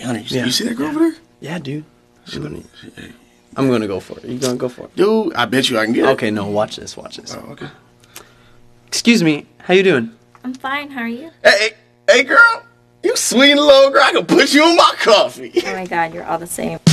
honey, you see that girl over there? Yeah, dude. I'm gonna go for it. You gonna go for it? Dude, I bet you I can get it. Okay, no, watch this. Watch this. Oh, okay. Excuse me. How you doing? I'm fine. How are you? Hey, girl. You sweet little girl. I can put you in my coffee. Oh my God, you're all the same.